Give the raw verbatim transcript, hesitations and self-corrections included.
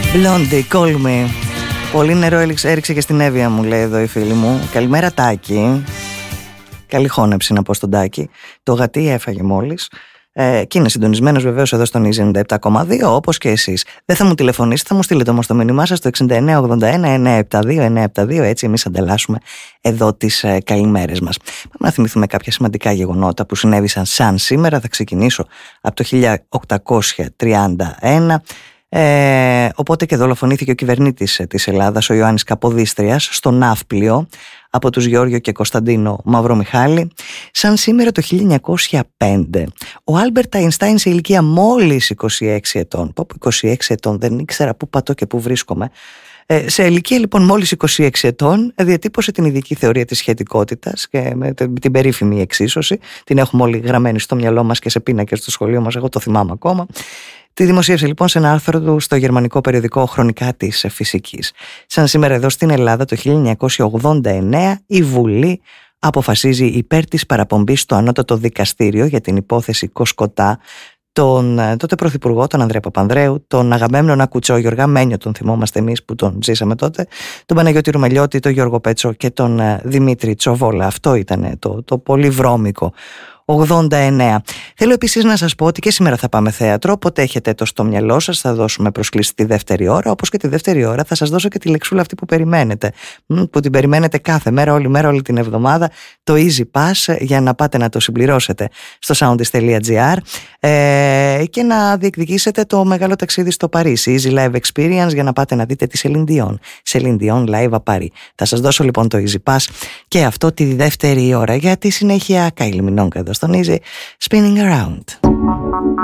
Blondie, call me. Πολύ νερό έριξε και στην Εύβοια, μου λέει εδώ η φίλη μου. Καλημέρα Τάκη. Καλή χώνεψη να πω στον Τάκη. Το γατί έφαγε μόλις. Ε, και είναι συντονισμένος βεβαίως εδώ στον Easy ενενήντα επτά κόμμα δύο, όπως και εσείς. Δεν θα μου τηλεφωνήσετε, θα μου στείλετε όμως το μήνυμά σας στο εξήντα εννέα ογδόντα ένα εννιακόσια εβδομήντα δύο εννιακόσια εβδομήντα δύο. Έτσι εμείς ανταλλάσσουμε εδώ τις ε, καλημέρες μας. Πάμε να θυμηθούμε κάποια σημαντικά γεγονότα που συνέβησαν σαν σήμερα. Θα ξεκινήσω από το χίλια οκτακόσια τριάντα ένα. Ε, οπότε και δολοφονήθηκε ο κυβερνήτης της Ελλάδας, ο Ιωάννης Καποδίστριας, στο Ναύπλιο από τους Γεώργιο και Κωνσταντίνο Μαυρομιχάλη. Σαν σήμερα το χίλια εννιακόσια πέντε, ο Άλμπερτ Αϊνστάιν σε ηλικία μόλις είκοσι έξι ετών, πω είκοσι έξι ετών, δεν ήξερα πού πατώ και πού βρίσκομαι, ε, σε ηλικία λοιπόν μόλις είκοσι έξι ετών διατύπωσε την ειδική θεωρία της σχετικότητας και με την περίφημη εξίσωση. Την έχουμε όλοι γραμμένη στο μυαλό μας και σε πίνακες στο σχολείο μας, εγώ το θυμάμαι ακόμα. Τη δημοσίευσε λοιπόν σε ένα άρθρο του στο γερμανικό περιοδικό Χρονικά της Φυσικής. Σαν σήμερα εδώ στην Ελλάδα το χίλια εννιακόσια ογδόντα εννέα η Βουλή αποφασίζει υπέρ της παραπομπής στο Ανώτατο Δικαστήριο για την υπόθεση Κοσκοτά τον τότε πρωθυπουργό, τον Ανδρέα Παπανδρέου, τον Αγαμέμνονα Κουτσό, Γιωργά Μένιο, τον θυμόμαστε εμείς που τον ζήσαμε τότε, τον Παναγιώτη Ρουμελιώτη, τον Γιώργο Πέτσο και τον Δημήτρη Τσοβόλα. Αυτό ήταν το, το πολύ βρώμικο ογδόντα εννέα. Θέλω επίσης να σας πω ότι και σήμερα θα πάμε θέατρο, οπότε έχετε το στο μυαλό σας, θα δώσουμε προσκλήσεις τη δεύτερη ώρα, όπως και τη δεύτερη ώρα θα σας δώσω και τη λεξούλα αυτή που περιμένετε, που την περιμένετε κάθε μέρα, όλη μέρα, όλη την εβδομάδα, το Easy Pass, για να πάτε να το συμπληρώσετε στο soundist τελεία gr ε, και να διεκδικήσετε το μεγάλο ταξίδι στο Παρίσι, Easy Live Experience, για να πάτε να δείτε τη Celine Dion, Celine Dion Live à Paris. Θα σας δώσω λοιπόν το Easy Pass και αυτό τη δεύτερη ώρα, για τη συνέχεια Kylie Minogue εδώ στον Easy Spinning Around.